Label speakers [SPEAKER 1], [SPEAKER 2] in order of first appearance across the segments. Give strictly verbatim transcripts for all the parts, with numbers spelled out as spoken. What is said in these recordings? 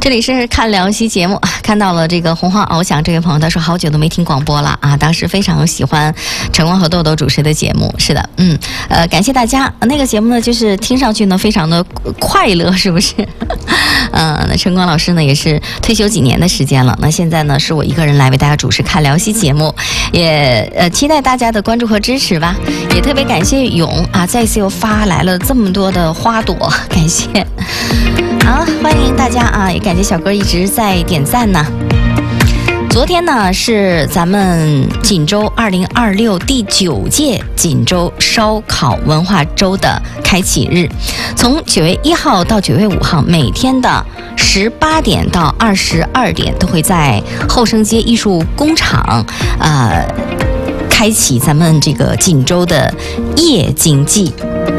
[SPEAKER 1] 这里是看辽西节目，看到了这个洪荒翱翔这位朋友，他说好久都没听广播了啊，当时非常喜欢晨光和豆豆主持的节目。是的，嗯，呃，感谢大家。那个节目呢，就是听上去呢非常的快乐，是不是？嗯，那晨光老师呢也是退休几年的时间了，那现在呢是我一个人来为大家主持看辽西节目，也呃期待大家的关注和支持吧。也特别感谢勇啊，再次又发来了这么多的花朵，感谢。好，欢迎大家啊，也感谢小哥一直在点赞呢。昨天呢是咱们锦州二零二六第九届锦州烧烤文化周的开启日，从九月一号到九月五号，每天的十八点到二十二点都会在后生街艺术工厂呃开启咱们这个锦州的夜经济。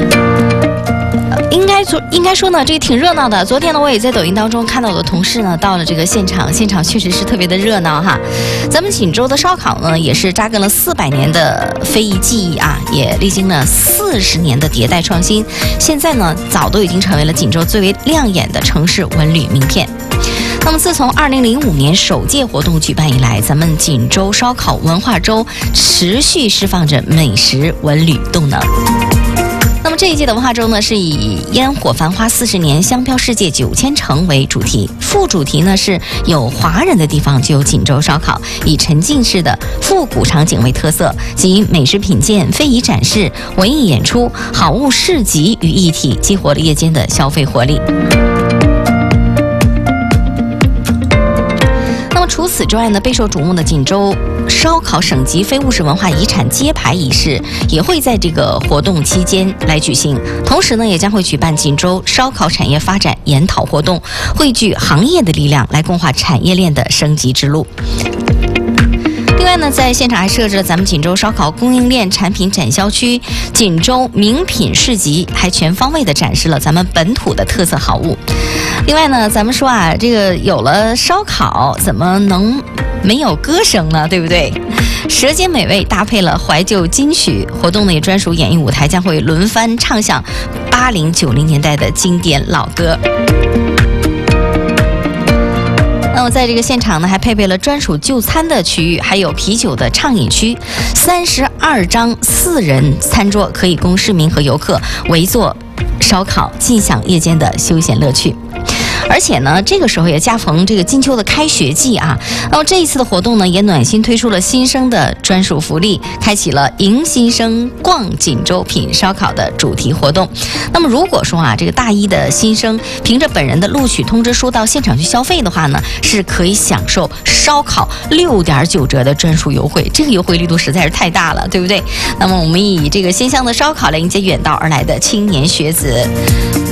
[SPEAKER 1] 应该说，应该说呢，这个挺热闹的。昨天呢，我也在抖音当中看到我的同事呢到了这个现场，现场确实是特别的热闹哈。咱们锦州的烧烤呢，也是扎根了四百年的非遗技艺啊，也历经了四十年的迭代创新，现在呢，早都已经成为了锦州最为亮眼的城市文旅名片。那么，自从二零零五年首届活动举办以来，咱们锦州烧烤文化周持续释放着美食文旅动能。那么这一届的文化周呢，是以烟火繁花四十年，香飘世界九千城为主题，副主题呢是有华人的地方就有锦州烧烤，以沉浸式的复古场景为特色，集美食品鉴、非遗展示、文艺演出、好物市集于一体，激活了夜间的消费活力。除此之外呢，备受瞩目的锦州烧烤省级非物质文化遗产揭牌仪式也会在这个活动期间来举行，同时呢，也将会举办锦州烧烤产业发展研讨活动，汇聚行业的力量来共话产业链的升级之路。另外呢，在现场还设置了咱们锦州烧烤供应链产品展销区、锦州名品市集，还全方位的展示了咱们本土的特色好物。另外呢，咱们说啊，这个有了烧烤，怎么能没有歌声呢？对不对？舌尖美味搭配了怀旧金曲，活动呢也专属演艺舞台将会轮番唱响八零九零年代的经典老歌。那么在这个现场呢，还配备了专属就餐的区域，还有啤酒的畅饮区，三十二张四人餐桌可以供市民和游客围坐烧烤，尽享夜间的休闲乐趣。而且呢，这个时候也恰逢这个金秋的开学季啊。那么这一次的活动呢，也暖心推出了新生的专属福利，开启了迎新生逛锦州品烧烤的主题活动。那么如果说啊，这个大一的新生凭着本人的录取通知书到现场去消费的话呢，是可以享受烧烤六点九折的专属优惠，这个优惠力度实在是太大了，对不对？那么我们以这个鲜香的烧烤来迎接远道而来的青年学子。